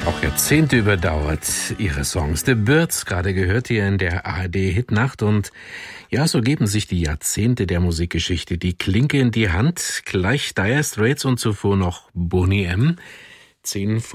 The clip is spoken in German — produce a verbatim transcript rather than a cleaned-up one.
Auch Jahrzehnte überdauert ihre Songs. The Byrds, gerade gehört hier in der A R D-Hitnacht. Und ja, so geben sich die Jahrzehnte der Musikgeschichte die Klinke in die Hand. Gleich Dire Straits und zuvor noch Boney M. Zehn